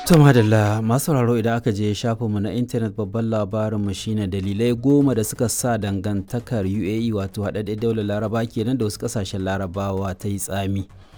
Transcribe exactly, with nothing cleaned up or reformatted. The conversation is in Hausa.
To madalla masu sauraro idan aka je shafinmu na intanet babban labarinmu shine dalilai goma da suka sa dangantakar U A E wato haɗaɗɗen daular Laraba kenan da wasu ƙasashen Larabawa ta yi tsami.